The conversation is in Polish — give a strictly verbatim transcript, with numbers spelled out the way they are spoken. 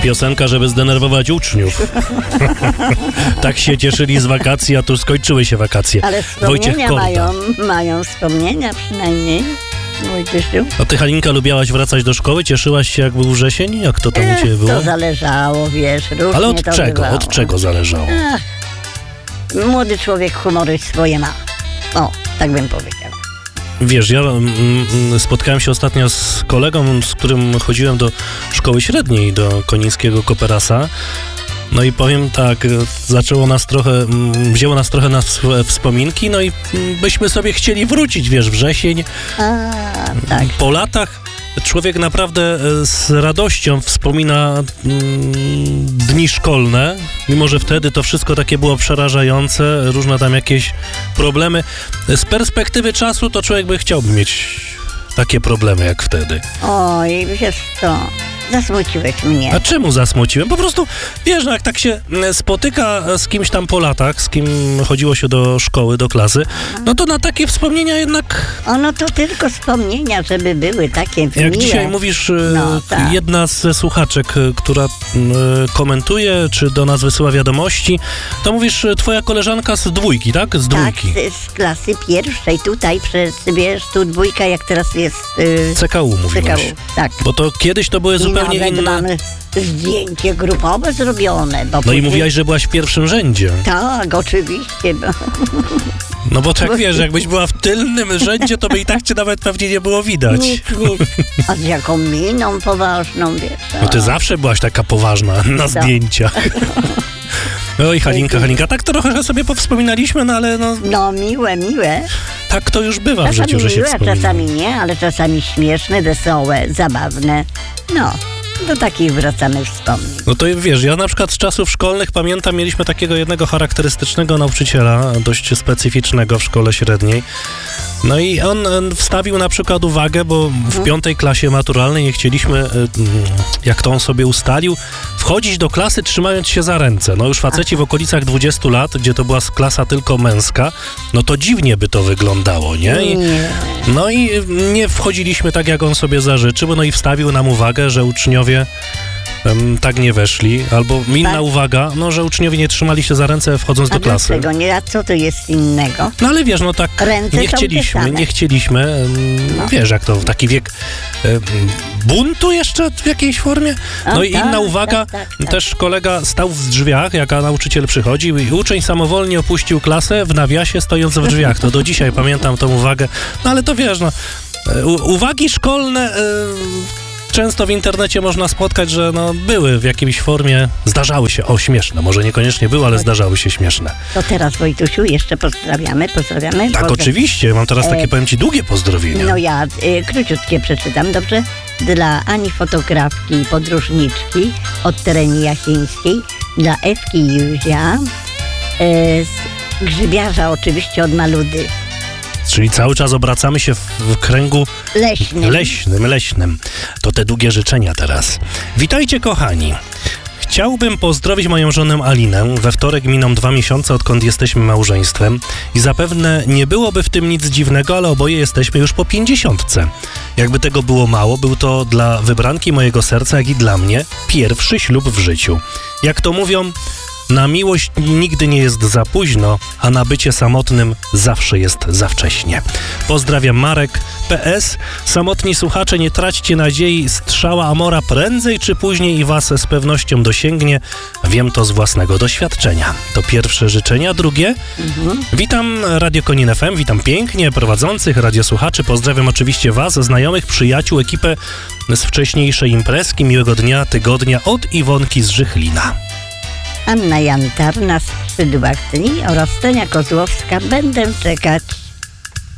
piosenka, żeby zdenerwować uczniów. Tak się cieszyli z wakacji, a tu skończyły się wakacje. Ale wspomnienia mają, mają wspomnienia przynajmniej. Wojtysiu. A ty, Halinka, lubiałaś wracać do szkoły? Cieszyłaś się, jak był wrzesień? Jak to tam u ciebie było? To zależało, wiesz, różnie. Ale od to czego? bywało. Od czego zależało? Ach, młody człowiek humory swoje ma. O, tak bym powiedział. Wiesz, ja mm, spotkałem się ostatnio z kolegą, z którym chodziłem do szkoły średniej, do Konińskiego Koperasa. No i powiem tak, zaczęło nas trochę, wzięło nas trochę na wspominki, no i byśmy sobie chcieli wrócić, wiesz, wrzesień. A, tak. Po latach człowiek naprawdę z radością wspomina mm, dni szkolne, mimo że wtedy to wszystko takie było przerażające, różne tam jakieś problemy. Z perspektywy czasu to człowiek by chciałby mieć takie problemy jak wtedy. Oj, wiesz co, zasmuciłeś mnie. A czemu zasmuciłem? Po prostu, wiesz, no jak tak się spotyka z kimś tam po latach, z kim chodziło się do szkoły, do klasy, no to na takie wspomnienia jednak... Ono to tylko wspomnienia, żeby były takie Jak miłe. dzisiaj mówisz, No, tak. jedna ze słuchaczek, która komentuje, czy do nas wysyła wiadomości, to mówisz, twoja koleżanka z dwójki, tak? Z dwójki. Tak, z, z klasy pierwszej. Tutaj, przez, wiesz, tu dwójka, jak teraz jest... Yy, C K U mówiłaś. C K U, tak. Bo to kiedyś to były I zupełnie nawet inne... mamy zdjęcie grupowe zrobione. Bo No później... i mówiłaś, że byłaś w pierwszym rzędzie. Tak, oczywiście. Bo... No bo tak wiesz, jakbyś była w tylnym rzędzie, to by i tak cię nawet pewnie nie było widać. Nic, nic. A z jaką miną poważną, wiesz. No ty zawsze byłaś taka poważna na zdjęciach. Oj, Halinka, Halinka, tak trochę sobie powspominaliśmy, no ale no... No miłe, miłe. Tak to już bywa w Czasami życiu, że się miłe, wspomina. czasami nie, ale czasami śmieszne, wesołe, zabawne. No, do takich wracamy wspomnień. No to wiesz, ja na przykład z czasów szkolnych pamiętam, mieliśmy takiego jednego charakterystycznego nauczyciela, dość specyficznego w szkole średniej. No i on wstawił na przykład uwagę, bo w piątej klasie maturalnej nie chcieliśmy, jak to on sobie ustalił, wchodzić do klasy trzymając się za ręce. No już faceci w okolicach dwudziestu lat, gdzie to była klasa tylko męska, no to dziwnie by to wyglądało, nie? I, Nie. no i nie wchodziliśmy tak, jak on sobie zażyczył, no i wstawił nam uwagę, że uczniowie um, tak nie weszli, albo inna Tak. uwaga, no, że uczniowie nie trzymali się za ręce wchodząc A do klasy. dlaczego nie? A co to jest innego? No ale wiesz, no tak Ręce nie są te chcieliśmy, same. nie chcieliśmy, um, No. wiesz, jak to, taki wiek um, buntu jeszcze w jakiejś formie. No O, i tak, inna uwaga, tak, tak, tak. też kolega stał w drzwiach, jak nauczyciel przychodził i uczeń samowolnie opuścił klasę w nawiasie, stojąc w drzwiach. To do dzisiaj pamiętam tą uwagę. No ale to wiesz, no, u- uwagi szkolne... y, Często w internecie można spotkać, że no, były w jakiejś formie, zdarzały się, o śmieszne, może niekoniecznie były, ale zdarzały się śmieszne. To teraz, Wojtusiu, jeszcze pozdrawiamy, pozdrawiamy. Tak, Pozdra- oczywiście, mam teraz takie, E, powiem ci, długie pozdrowienia. No ja y, króciutkie przeczytam, dobrze? Dla Ani fotografki i podróżniczki od tereni Jasińskiej, dla Ewki Józia, y, z grzybiarza oczywiście od Maludy. Czyli cały czas obracamy się w, w kręgu Leśnym. leśnym, leśnym. To te długie życzenia teraz. Witajcie, kochani. Chciałbym pozdrowić moją żonę Alinę. We wtorek miną dwa miesiące, odkąd jesteśmy małżeństwem i zapewne nie byłoby w tym nic dziwnego, ale oboje jesteśmy już po pięćdziesiątce. Jakby tego było mało, był to dla wybranki mojego serca, jak i dla mnie pierwszy ślub w życiu. Jak to mówią, na miłość nigdy nie jest za późno, a na bycie samotnym zawsze jest za wcześnie. Pozdrawiam, Marek. P S. Samotni słuchacze, nie traćcie nadziei, strzała Amora prędzej czy później i was z pewnością dosięgnie. Wiem to z własnego doświadczenia. To pierwsze życzenia. Drugie. Mhm. Witam Radio Konin F M, witam pięknie prowadzących, radiosłuchaczy. Pozdrawiam oczywiście was, znajomych, przyjaciół, ekipę z wcześniejszej imprezki. Miłego dnia, tygodnia od Iwonki z Żychlina. Anna Jantar na skrzydłach dni oraz Tenia Kozłowska. Będę czekać.